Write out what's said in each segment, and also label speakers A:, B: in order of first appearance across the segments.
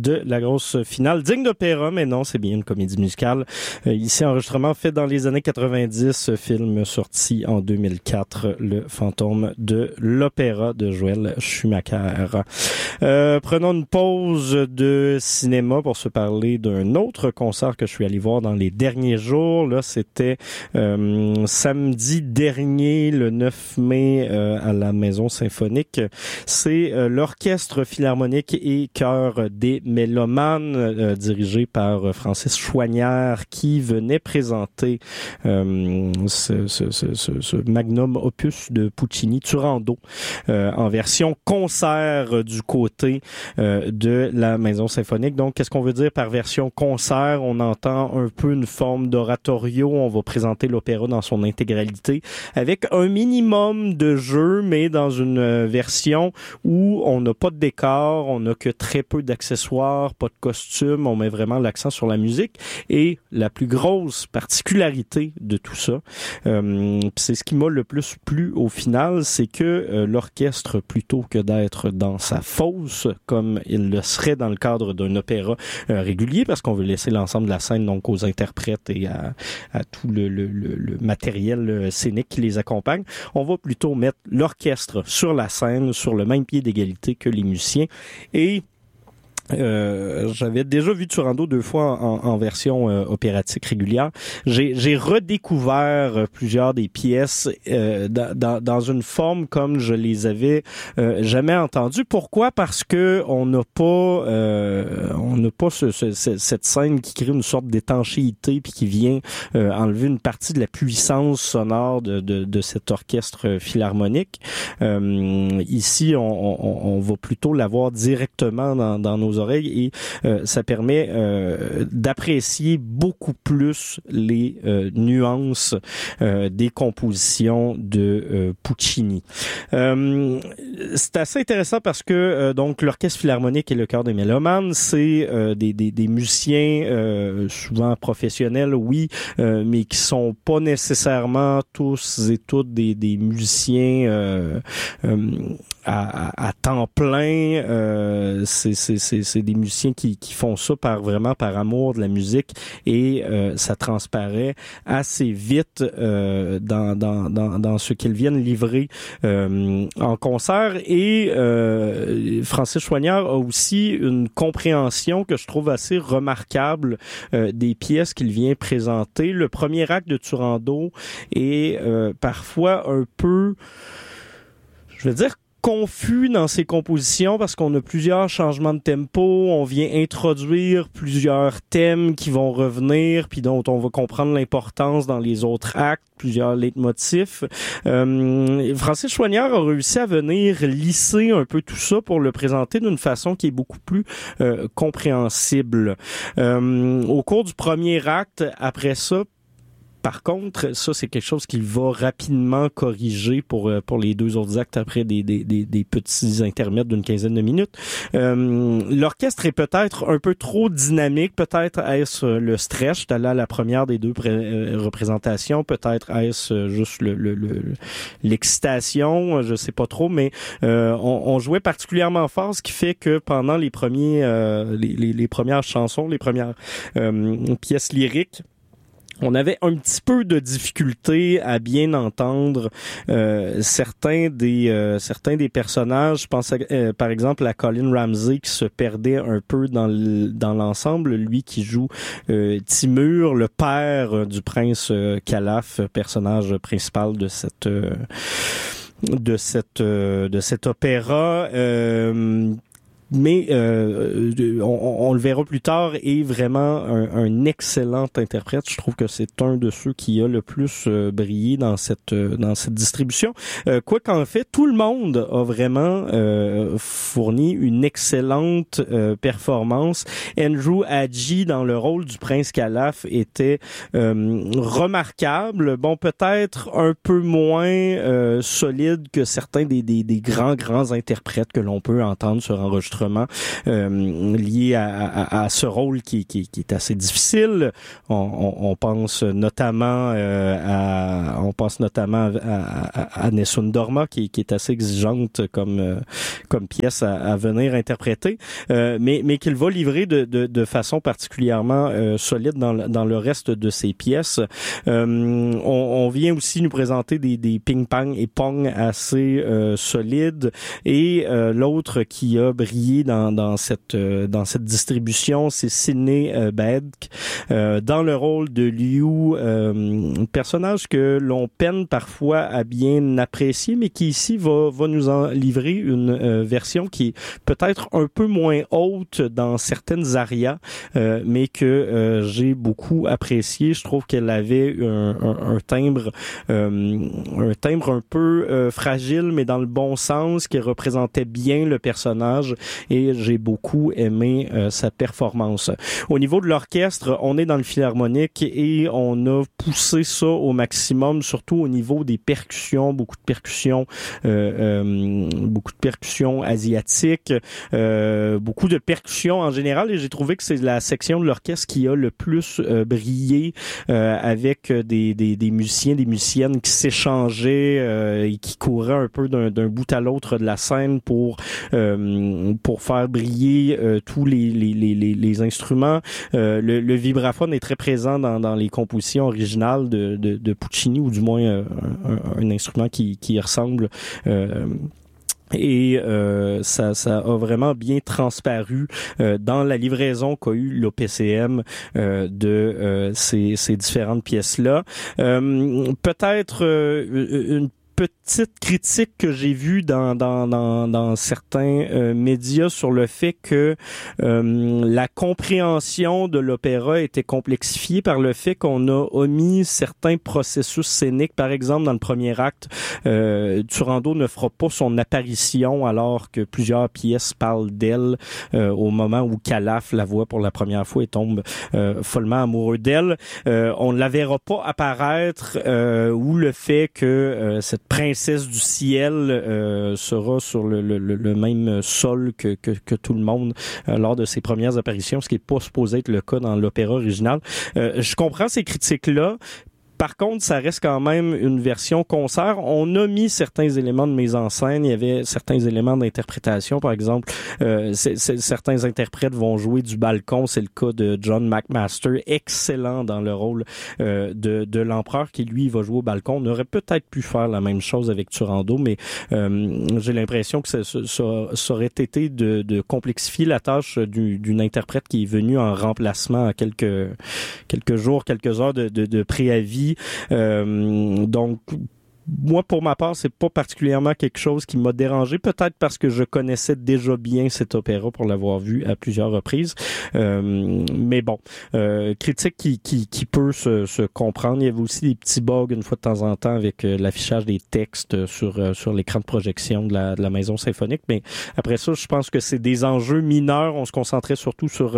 A: de la grosse finale. Digne d'opéra, mais non, c'est bien une comédie musicale. Ici, enregistrement fait dans les années 90, film sorti en 2004, Le fantôme de l'opéra de Joël Schumacher. Prenons une pause de cinéma pour se parler d'un autre concert que je suis allé voir dans les derniers jours. Là, c'était samedi dernier, le 9 mai, à la Maison Symphonique. C'est l'Orchestre Philharmonique et Chœur des Mélomanes, dirigé par Francis Choignard, qui venait présenter ce magnum opus de Puccini, Turandot, en version concert du côté de la Maison Symphonique. Donc, qu'est-ce qu'on veut dire par version concert? On entend un peu une forme d'oratorio. On va présenter l'opéra dans son intégralité avec un minimum de jeu, mais dans une version où on n'a pas de décor, on n'a que très peu d'accessoires, pas de costumes, on met vraiment l'accent sur la musique. Et la plus grosse particularité de tout ça, c'est ce qui m'a le plus plu au final, c'est que l'orchestre, plutôt que d'être dans sa fosse, comme il le serait dans le cadre d'un opéra régulier, parce qu'on veut laisser l'ensemble de la scène donc aux interprètes et à tout le matériel scénique qui les accompagne, on va plutôt mettre l'orchestre sur la scène, sur le même pied d'égalité que les musiciens. Et j'avais déjà vu Turandot 2 fois en version opératique régulière. J'ai redécouvert plusieurs des pièces dans une forme comme je les avais jamais entendues. Pourquoi? Parce que on n'a pas cette scène qui crée une sorte d'étanchéité puis qui vient enlever une partie de la puissance sonore de cet orchestre philharmonique. Ici, on va plutôt l'avoir directement dans nos oreilles et ça permet d'apprécier beaucoup plus les nuances des compositions de Puccini. C'est assez intéressant parce que donc l'Orchestre Philharmonique et le Chœur des Mélomanes, c'est des musiciens souvent professionnels, oui, mais qui sont pas nécessairement tous et toutes des musiciens à temps plein. C'est des musiciens qui font ça vraiment par amour de la musique et ça transparaît assez vite dans ce qu'ils viennent livrer en concert. Et Francis Choignard a aussi une compréhension que je trouve assez remarquable des pièces qu'il vient présenter. Le premier acte de Turandot est parfois un peu, je veux dire, confus dans ses compositions parce qu'on a plusieurs changements de tempo, on vient introduire plusieurs thèmes qui vont revenir puis dont on va comprendre l'importance dans les autres actes, plusieurs leitmotifs. Francis Choignard a réussi à venir lisser un peu tout ça pour le présenter d'une façon qui est beaucoup plus compréhensible. Au cours du premier acte, après ça, par contre, ça, c'est quelque chose qu'il va rapidement corriger pour les deux autres actes après des petits intermèdes d'une quinzaine de minutes. L'orchestre est peut-être un peu trop dynamique. Peut-être est-ce le stress. J'étais allé à la première des deux représentations. Peut-être est-ce juste l'excitation. Je sais pas trop, mais on jouait particulièrement fort, ce qui fait que pendant les premières chansons, les premières pièces lyriques, on avait un petit peu de difficulté à bien entendre certains des personnages. Je pense par exemple à Colin Ramsey qui se perdait un peu dans l'ensemble, lui qui joue Timur, le père du prince Calaf, personnage principal de cet opéra. Mais on le verra plus tard, est vraiment un excellent interprète. Je trouve que c'est un de ceux qui a le plus brillé dans cette distribution. Quoi qu'en fait, tout le monde a vraiment fourni une excellente performance. Andrew Hadji dans le rôle du prince Calaf était remarquable. Bon, peut-être un peu moins solide que certains des grands interprètes que l'on peut entendre sur enregistrement enregistrements liés à ce rôle qui est assez difficile. On pense notamment à Nessun Dorma qui est assez exigeante comme pièce à venir interpréter, mais qu'il va livrer de façon particulièrement solide dans le reste de ses pièces. On vient aussi nous présenter des ping-pong et pong assez solides, et l'autre qui a brillé dans cette distribution, c'est Sidney Badk dans le rôle de Liu, personnage que l'on peine parfois à bien apprécier, mais qui ici va nous en livrer une version qui est peut-être un peu moins haute dans certaines arias, mais que j'ai beaucoup apprécié. Je trouve qu'elle avait un timbre un peu fragile, mais dans le bon sens, qui représentait bien le personnage, et j'ai beaucoup aimé sa performance. Au niveau de l'orchestre, on est dans le philharmonique et on a poussé ça au maximum, surtout au niveau des percussions, beaucoup de percussions asiatiques, beaucoup de percussions en général, et j'ai trouvé que c'est la section de l'orchestre qui a le plus brillé, avec des musiciens, des musiciennes qui s'échangeaient et qui couraient un peu d'un bout à l'autre de la scène pour faire briller tous les instruments. Le vibraphone est très présent dans les compositions originales de Puccini, ou du moins un instrument qui ressemble. Et ça a vraiment bien transparu dans la livraison qu'a eu l'OPCM de ces différentes pièces-là. Peut-être une petite critique que j'ai vue dans certains médias sur le fait que la compréhension de l'opéra était complexifiée par le fait qu'on a omis certains processus scéniques. Par exemple, dans le premier acte, Turandot ne fera pas son apparition alors que plusieurs pièces parlent d'elle au moment où Calaf la voit pour la première fois et tombe follement amoureux d'elle. On ne la verra pas apparaître, ou le fait que cette princesse du ciel sera sur le même sol que tout le monde lors de ses premières apparitions, ce qui n'est pas supposé être le cas dans l'opéra original. Je comprends ces critiques-là. Par contre, ça reste quand même une version concert. On a mis certains éléments de mise en scène. Il y avait certains éléments d'interprétation. Par exemple, certains interprètes vont jouer du balcon. C'est le cas de John McMaster, excellent dans le rôle de l'empereur, qui lui va jouer au balcon. On aurait peut-être pu faire la même chose avec Turandot, mais j'ai l'impression que ça aurait été de complexifier la tâche d'une interprète qui est venue en remplacement à quelques jours, quelques heures de préavis. Donc, moi, pour ma part, c'est pas particulièrement quelque chose qui m'a dérangé, peut-être parce que je connaissais déjà bien cet opéra pour l'avoir vu à plusieurs reprises. Mais bon, critique qui peut se comprendre. Il y avait aussi des petits bugs une fois de temps en temps avec l'affichage des textes sur l'écran de projection de la maison symphonique. Mais après ça, je pense que c'est des enjeux mineurs. On se concentrait surtout sur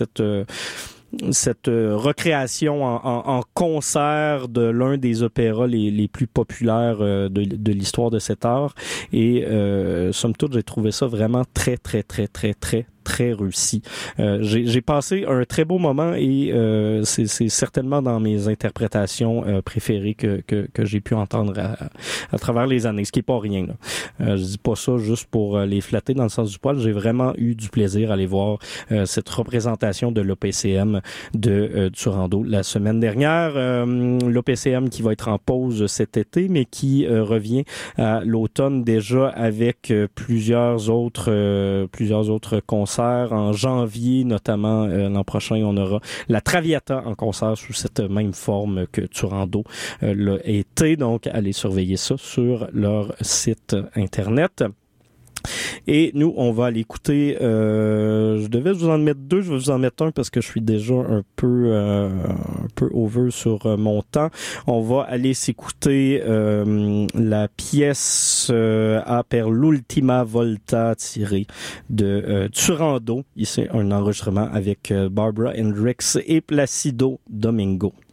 A: cette recréation en concert de l'un des opéras les plus populaires de l'histoire de cet art, et somme toute j'ai trouvé ça vraiment très très très très très très réussi. J'ai passé un très beau moment, et c'est certainement dans mes interprétations préférées que j'ai pu entendre à travers les années, ce qui est pas rien, là. Je dis pas ça juste pour les flatter dans le sens du poil. J'ai vraiment eu du plaisir à aller voir cette représentation de l'OPCM de Turandot la semaine dernière. L'OPCM qui va être en pause cet été, mais qui revient à l'automne déjà avec plusieurs autres concerts. En janvier, notamment, l'an prochain, on aura la Traviata en concert sous cette même forme que Turandot l'a été. Donc, allez surveiller ça sur leur site Internet. Et nous, on va aller écouter, je devais vous en mettre deux, je vais vous en mettre un parce que je suis déjà un peu over sur mon temps. On va aller s'écouter la pièce A per l'ultima volta tirée de Turandot. Ici, un enregistrement avec Barbara Hendricks et Placido Domingo.